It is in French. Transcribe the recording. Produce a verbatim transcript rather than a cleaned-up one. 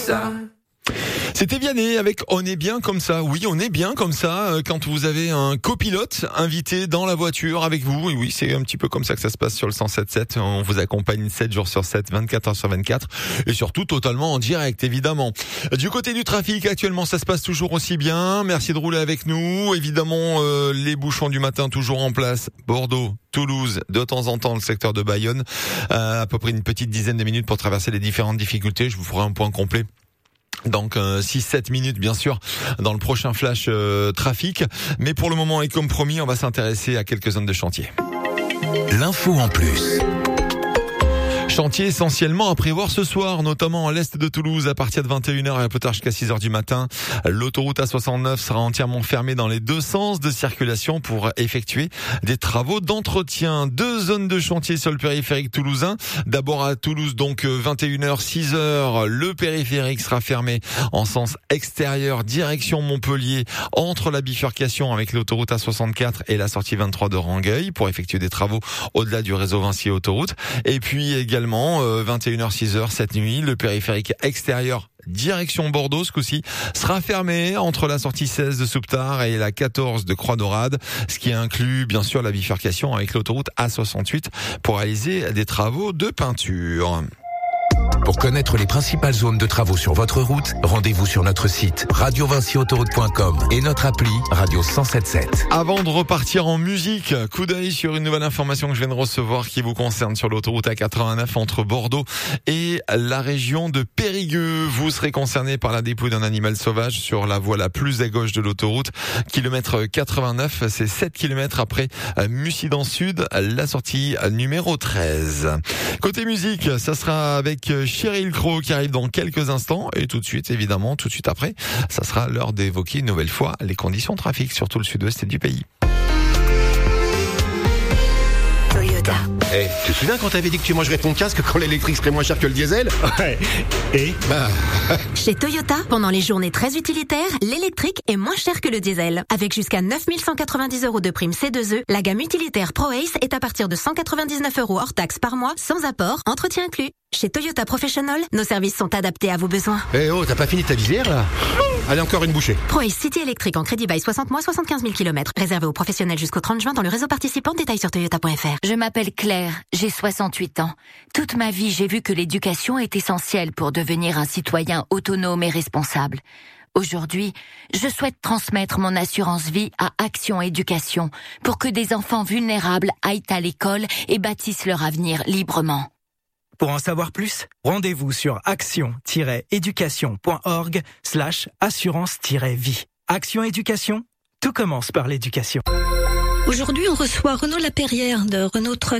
Ça. C'était Vianney avec On est bien comme ça. Oui, on est bien comme ça quand vous avez un copilote invité dans la voiture avec vous. Et oui, c'est un petit peu comme ça que ça se passe sur le cent sept sept. On vous accompagne sept jours sur sept, vingt-quatre heures sur vingt-quatre et surtout totalement en direct, évidemment. Du côté du trafic, actuellement, ça se passe toujours aussi bien. Merci de rouler avec nous. Évidemment, euh, les bouchons du matin toujours en place. Bordeaux, Toulouse, de temps en temps le secteur de Bayonne. Euh, à peu près une petite dizaine de minutes pour traverser les différentes difficultés. Je vous ferai un point complet. Donc euh, six sept minutes bien sûr dans le prochain flash euh, trafic. Mais pour le moment et comme promis, on va s'intéresser à quelques zones de chantier. L'info en plus. Chantier essentiellement à prévoir ce soir, notamment à l'est de Toulouse à partir de vingt et une heures et un peu tard jusqu'à six heures du matin. L'autoroute A soixante-neuf sera entièrement fermée dans les deux sens de circulation pour effectuer des travaux d'entretien. Deux zones de chantier sur le périphérique toulousain. D'abord à Toulouse, donc vingt et une heures, six heures, le périphérique sera fermé en sens extérieur, direction Montpellier, entre la bifurcation avec l'autoroute A soixante-quatre et la sortie vingt-trois de Rangueil pour effectuer des travaux au-delà du réseau Vinci Autoroute. Et puis également Euh, vingt et une heures, six heures cette nuit, le périphérique extérieur direction Bordeaux, ce coup-ci, sera fermé entre la sortie seize de Souptard et la quatorze de Croix-Dorade, ce qui inclut bien sûr la bifurcation avec l'autoroute A soixante-huit pour réaliser des travaux de peinture. Pour connaître les principales zones de travaux sur votre route, rendez-vous sur notre site radio vinci autoroute point com et notre appli Radio cent sept sept. Avant de repartir en musique, coup d'œil sur une nouvelle information que je viens de recevoir qui vous concerne sur l'autoroute A quatre-vingt-neuf entre Bordeaux et la région de Périgueux. Vous serez concerné par la dépouille d'un animal sauvage sur la voie la plus à gauche de l'autoroute. Kilomètre quatre-vingt-neuf, c'est sept kilomètres après Mussidan Sud, la sortie numéro treize. Côté musique, ça sera avec Sheryl Crow qui arrive dans quelques instants et tout de suite, évidemment, tout de suite après, ça sera l'heure d'évoquer une nouvelle fois les conditions de trafic sur tout le sud-ouest du pays. Toyota. Eh, hey, tu te souviens quand t'avais dit que tu mangerais ton casque quand l'électrique serait moins cher que le diesel? Ouais. Et bah... Chez Toyota, pendant les journées très utilitaires, l'électrique est moins cher que le diesel. Avec jusqu'à neuf mille cent quatre-vingt-dix euros de prime C deux E, la gamme utilitaire ProAce est à partir de cent quatre-vingt-dix-neuf euros hors taxe par mois, sans apport, entretien inclus. Chez Toyota Professional, nos services sont adaptés à vos besoins. Eh oh, t'as pas fini ta visière là? Allez, encore une bouchée. ProAce City électrique en crédit bail soixante mois, soixante-quinze mille kilomètres. Réservé aux professionnels jusqu'au trente juin dans le réseau participant. Détails sur toyota point f r. Je m'appelle Claire, j'ai soixante-huit ans. Toute ma vie, j'ai vu que l'éducation est essentielle pour devenir un citoyen autonome et responsable. Aujourd'hui, je souhaite transmettre mon assurance vie à Action Éducation pour que des enfants vulnérables aillent à l'école et bâtissent leur avenir librement. pour en savoir plus, rendez-vous sur action-éducation.org slash assurance-vie. Action Éducation, tout commence par l'éducation. Aujourd'hui, on reçoit Renaud Lapérière de Renault Truck.